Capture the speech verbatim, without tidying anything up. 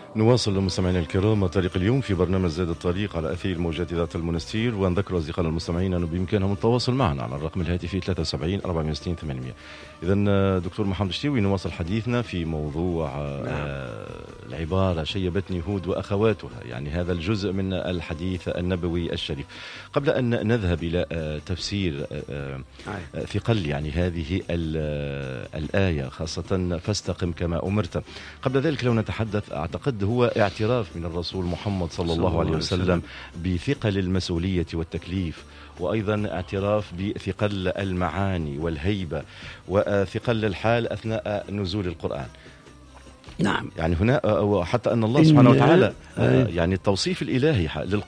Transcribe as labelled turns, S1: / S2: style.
S1: نواصل مستمعينا الكرام طريق اليوم في برنامج زاد الطريق على أثير الموجات ذات المنستير، ونذكر أصدقائنا المستمعين أنه بإمكانهم التواصل معنا على الرقم الهاتفي ثلاثة وسبعين أربعمائة وستين ثمانمائة. إذن دكتور محمد الشتيوي، نواصل حديثنا في موضوع آه العبارة شيبتني هود وأخواتها، يعني هذا الجزء من الحديث النبوي الشريف. قبل أن نذهب إلى آه تفسير آه آه ثقل يعني هذه الآية خاصة فاستقم كما أمرت، قبل ذلك لو نتحدث، أعتقد هو اعتراف من الرسول محمد صلى الله عليه وسلم بثقل المسؤولية والتكليف، وأيضا اعتراف بثقل المعاني والهيبة وثقل الحال أثناء نزول القرآن.
S2: نعم،
S1: يعني هنا حتى أن الله سبحانه وتعالى يعني التوصيف الإلهي